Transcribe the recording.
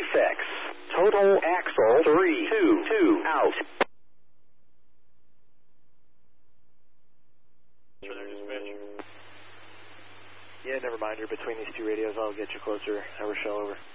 6. Total axle 322 out. Yeah, never mind. You're between these two radios. I'll get you closer. Rochelle, over.